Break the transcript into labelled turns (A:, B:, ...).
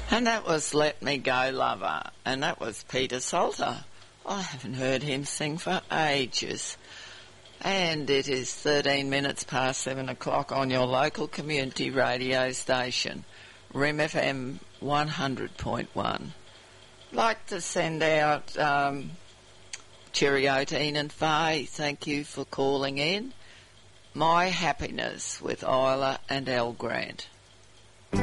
A: And that was Let Me Go Lover, and that was Peter Salter. I haven't heard him sing for ages. And it is 13 minutes past 7 o'clock on your local community radio station, RIM FM 100.1. Like to send out cheerio to Ian and Faye. Thank you for calling in. My Happiness with Isla and Al Grant.